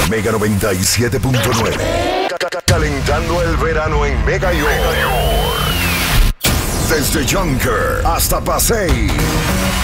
Mega 97.9. Calentando el verano en Mega York. Desde Junker hasta Pasay.